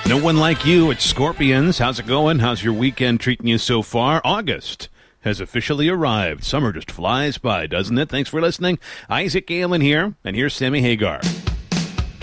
No one like you at Scorpions. How's it going? How's your weekend treating you so far? August has officially arrived. Summer just flies by, doesn't it? Thanks for listening. Isaac Galen here, and here's Sammy Hagar.